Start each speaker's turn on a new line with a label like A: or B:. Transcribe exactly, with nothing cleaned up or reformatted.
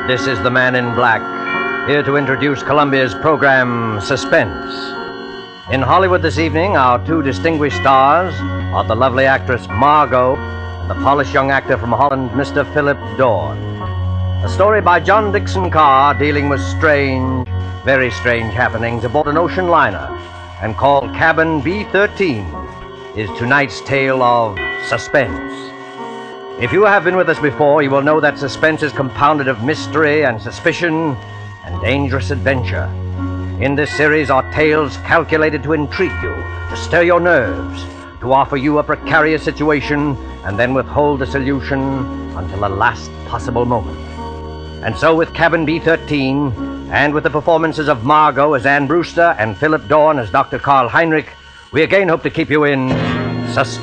A: This is the Man in Black, here to introduce Columbia's program, Suspense. In Hollywood this evening, our two distinguished stars are the lovely actress Margot and the polished young actor from Holland, Mister Philip Dorn. A story by John Dixon Carr dealing with strange, very strange happenings aboard an ocean liner, and called Cabin B thirteen, is tonight's tale of suspense. If you have been with us before, you will know that suspense is compounded of mystery and suspicion and dangerous adventure. In this series are tales calculated to intrigue you, to stir your nerves, to offer you a precarious situation, and then withhold the solution until the last possible moment. And so with Cabin B thirteen, and with the performances of Margot as Anne Brewster and Philip Dorn as Doctor Carl Heinrich, we again hope to keep you in suspense.